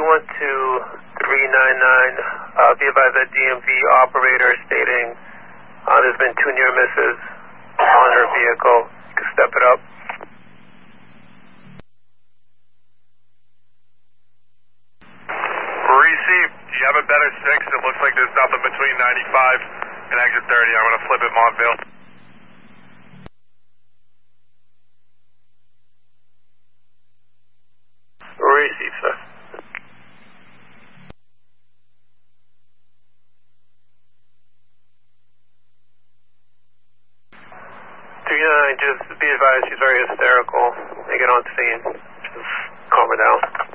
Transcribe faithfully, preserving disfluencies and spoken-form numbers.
one two three nine nine, uh, be advised that D M V operator stating uh, there's been two near misses on her vehicle. You can step it up. Received. You have a better six. It looks like there's nothing between ninety-five and exit thirty. I'm going to flip it Montville. Received, sir. three nine, just be advised she's very hysterical. When you get on scene, just calm her down.